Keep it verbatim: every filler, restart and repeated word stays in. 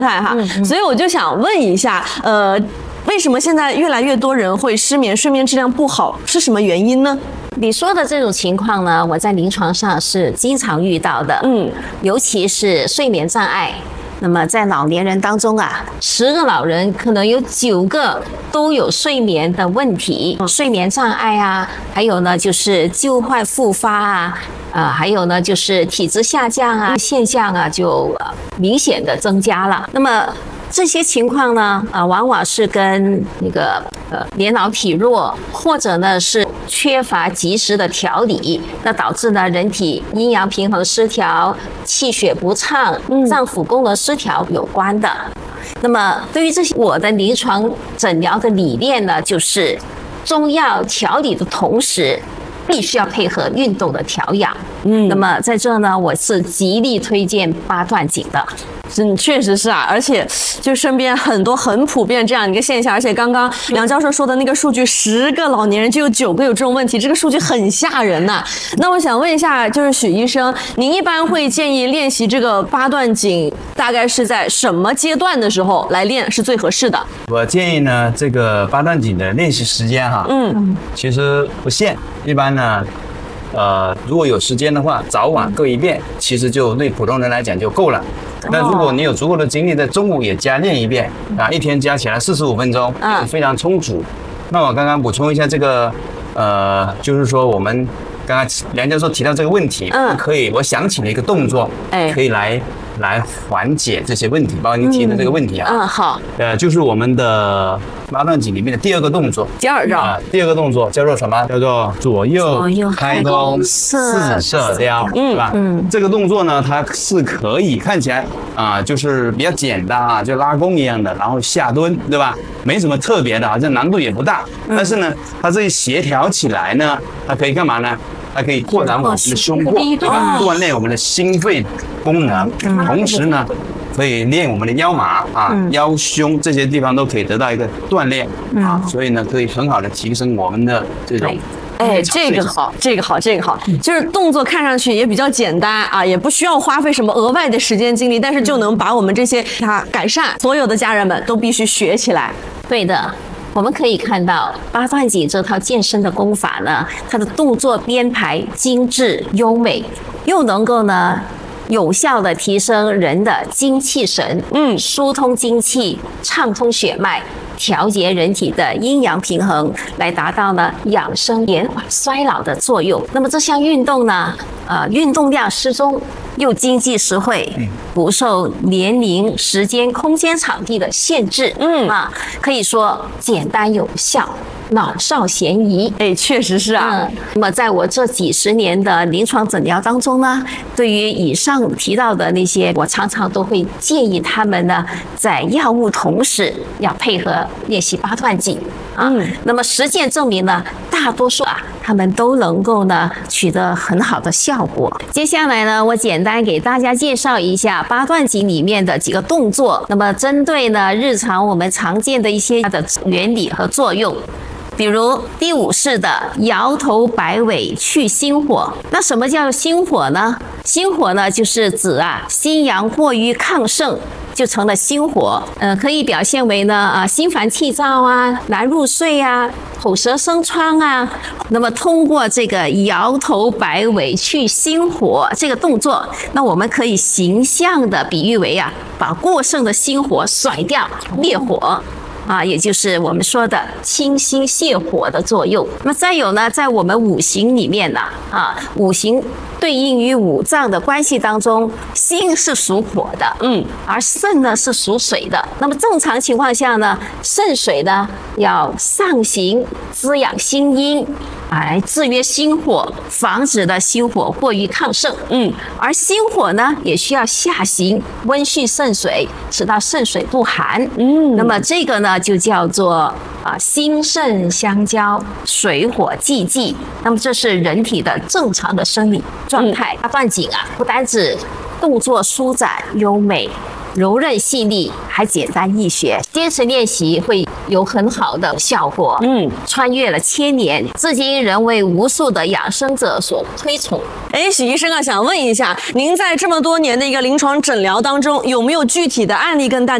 态哈。嗯、所以我就想问一下，呃，为什么现在越来越多人会失眠，睡眠质量不好，是什么原因呢？ 你说的这种情况呢，我在临床上是经常遇到的，嗯，尤其是睡眠障碍。那么在老年人当中啊，十个老人可能有九个都有睡眠的问题，睡眠障碍啊，还有呢就是旧患复发啊，呃，还有呢就是体质下降啊现象啊就呃明显的增加了。那么这些情况呢，啊、呃，往往是跟那个呃年老体弱，或者呢是缺乏及时的调理，那导致呢人体阴阳平衡失调、气血不畅、脏腑功能失调有关的。那么对于这些，我的临床诊疗的理念呢，就是中药调理的同时，必须要配合运动的调养。嗯，那么在这呢，我是极力推荐八段锦的。 嗯，确实是啊，而且就身边很多很普遍这样一个现象，而且刚刚梁教授说的那个数据，十个老年人就有九个有这种问题，这个数据很吓人呐、啊。那我想问一下，就是许医生，您一般会建议练习这个八段锦，大概是在什么阶段的时候来练是最合适的？ 我建议呢，这个八段锦的练习时间哈，嗯，其实不限，一般呢。呃，如果有时间的话，早晚各一遍，其实就对普通人来讲就够了。那如果你有足够的精力，在中午也加练一遍啊，一天加起来四十五分钟，嗯，非常充足。那我刚刚补充一下这个，呃，就是说我们刚刚梁教授提到这个问题，嗯，可以，我想起了一个动作，哎，可以来来缓解这些问题，包括您提的这个问题啊。 嗯，好。 呃，就是我们的八段锦里面的第二个动作， 第二招。 啊，第二个动作叫做什么？叫做左右开弓四射雕，对吧？嗯，这个动作呢，它是可以看起来啊，就是比较简单啊，就拉弓一样的，然后下蹲，对吧？没什么特别的，好像难度也不大。但是呢，它这一协调起来呢，它可以干嘛呢？它可以拓展我们的胸廓，对吧？锻炼我们的心肺功能，同时呢，可以练我们的腰马啊、腰胸这些地方都可以得到一个锻炼啊，所以呢，可以很好的提升我们的这种。 哎，这个好，这个好，这个好，就是动作看上去也比较简单啊，也不需要花费什么额外的时间精力，但是就能把我们这些它改善。所有的家人们都必须学起来。 对的。我们可以看到八段锦这套健身的功法呢，它的动作编排精致优美，又能够呢有效的提升人的精气神，嗯，疏通精气，畅通血脉，调节人体的阴阳平衡，来达到呢养生延缓衰老的作用。那么这项运动呢，呃，运动量适中，又经济实惠，不受年龄、时间、空间、场地的限制，嗯啊，可以说简单有效，老少咸宜。 哎，确实是啊。 嗯，那么在我这几十年的临床诊疗当中呢，对于以上提到的那些，我常常都会建议他们呢，在药物同时要配合练习八段锦啊。嗯，那么实践证明呢，大多数啊，他们都能够呢取得很好的效果。接下来呢，我简单给大家介绍一下八段锦里面的几个动作。那么针对呢日常我们常见的一些它的原理和作用。比如第五式的摇头摆尾去心火。那什么叫心火呢？心火呢，就是指啊心阳过于亢盛，就成了心火。呃，可以表现为呢啊心烦气躁啊、难入睡啊、口舌生疮啊。那么通过这个摇头摆尾去心火这个动作，那我们可以形象的比喻为啊，把过剩的心火甩掉，灭火。啊，也就是我们说的清心泻火的作用。那么再有呢，在我们五行里面呢，啊，五行对应于五脏的关系当中，心是属火的，嗯，而肾呢是属水的。那么正常情况下呢，肾水呢要上行滋养心阴，来制约心火，防止的心火过于亢盛，嗯，而心火呢也需要下行温煦肾水，使到肾水不寒，嗯，那么这个呢就叫做啊心肾相交，水火既济。那么这是人体的正常的生理状态。八段锦啊，不单指动作舒展优美、柔韧细腻，还还简单易学，坚持练习会有很好的效果。嗯，穿越了千年，至今仍为无数的养生者所推崇。 哎，许医生啊，想问一下，您在这么多年的一个临床诊疗当中，有没有具体的案例跟大家